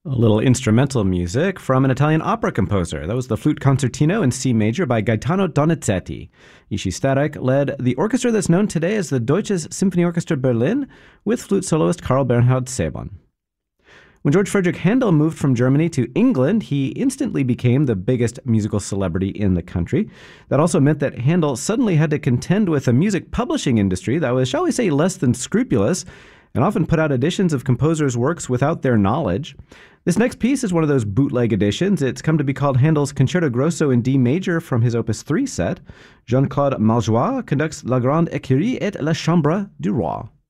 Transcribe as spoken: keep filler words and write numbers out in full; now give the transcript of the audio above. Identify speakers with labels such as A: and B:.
A: A little instrumental music from an Italian opera composer. That was the Flute Concertino in C major by Gaetano Donizetti. Ishi Starak led the orchestra that's known today as the Deutsches Symphonieorchester Berlin with flute soloist Karl Bernhard Sebon. When George Frederick Handel moved from Germany to England, he instantly became the biggest musical celebrity in the country. That also meant that Handel suddenly had to contend with a music publishing industry that was, shall we say, less than scrupulous, and often put out editions of composers' works without their knowledge. This next piece is one of those bootleg editions. It's come to be called Handel's Concerto Grosso in D major from his Opus three set. Jean-Claude Maljois conducts La Grande Écurie et la Chambre du Roi.